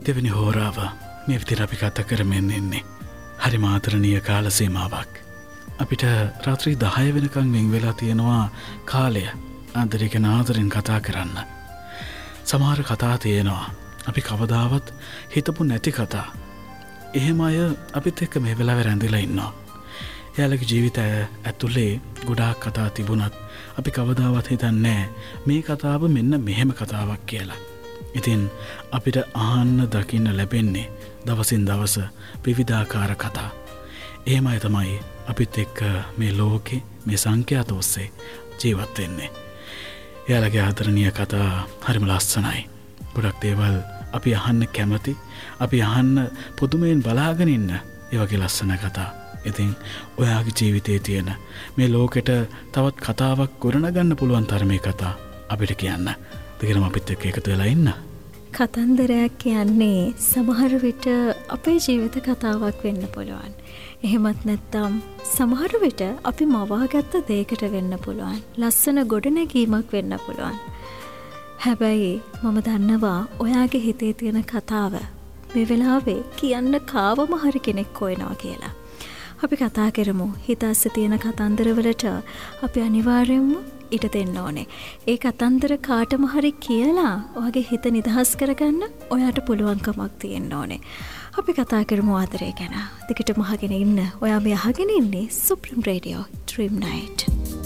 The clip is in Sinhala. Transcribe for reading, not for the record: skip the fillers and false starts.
දෙවැනි හෝරාව මේ විදිහට අපි කතා කරමින් ඉන්නේ. හරි ආදරණීය කාල සීමාවක්. අපිට රාත්‍රී 10 වෙනකන් වෙන් වෙලා තියෙනවා කාලය ආදරේ ගැන ආදරෙන් කතා කරන්න. සමහර කතා තියෙනවා අපි කවදාවත් හිතපු නැති කතා. එහෙම අය අපිත් එක්ක මේ වෙලාවේ රැඳිලා ඉන්නවා. එයාලගේ ජීවිතය ඇතුලේ ගොඩාක් කතා තිබුණත් අපි කවදාවත් හිතන්නේ මේ කතාව මෙන්න මෙහෙම කතාවක් කියලා. ඉතින් අපිට අහන්න දකින්න ලැබෙන්නේ දවසින් දවස විවිධාකාර කතා. එහෙමයි තමයි අපිත් එක්ක මේ ලෝකේ මේ සංඛ්‍යාත ඔස්සේ ජීවත් වෙන්නේ. එයාලගේ ආදරණීය කතා හරිම ලස්සනයි. ගොඩක් දේවල් අපි අහන්න කැමති, අපි අහන්න පුදුමයෙන් බලාගෙන ඉන්න ඒ වගේ ලස්සන කතා. ඉතින් ඔයාගේ ජීවිතයේ තියෙන මේ ලෝකෙට තවත් කතාවක් ගොඩනගන්න පුළුවන් තරමේ කතා අපිට කියන්න. දෙකම අපිත් එක්ක එකතු වෙලා ඉන්න. කතන්දරයක් කියන්නේ සමහර විට අපේ ජීවිත කතාවක් වෙන්න පුළුවන්. එහෙමත් නැත්නම් සමහර විට අපි මවාගත්ත දෙයකට වෙන්න පුළුවන්. ලස්සන ගොඩනැගීමක් වෙන්න පුළුවන්. හැබැයි මම දන්නවා ඔයාගේ හිතේ තියෙන කතාව මේ වෙලාවේ කියන්න කාවම හරි කෙනෙක් හොයනවා කියලා. අපි කතා කරමු. හිත ඇස්සේ තියෙන කතන්දරවලට අපි අනිවාර්යයෙන්ම ඉඩ දෙන්න ඕනේ. ඒ කතන්දර කාටම හරි කියලා ඔයාගේ හිත නිදහස් කරගන්න ඔයාට පුළුවන්කමක් තියෙන්න ඕනේ. අපි කතා කරමු ආදරය ගැන. දිගටම අහගෙන ඉන්න. ඔයා මේ අහගෙන ඉන්නේ සුප්‍රීම රේඩියෝ ඩ්‍රීම් නයිට්.